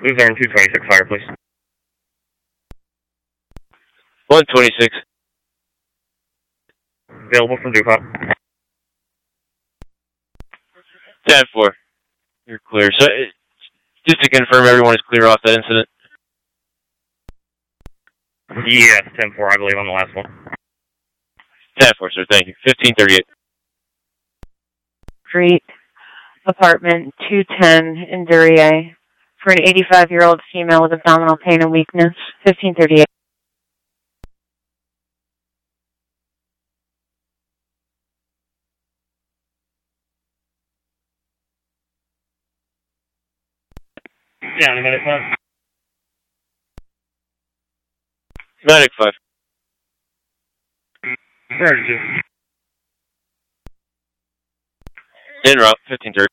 Luzerne 226, fire, please. 126. Available from Dupont. 10-4. You're clear. So, just to confirm, everyone is clear off that incident? Yes, 10-4, I believe, on the last one. 10-4, sir. Thank you. 1538. Street, apartment 210 in Duryea, for an 85-year-old female with abdominal pain and weakness. 1538. Down a minute, 5. Medic 5. Where did you? En route, 1530.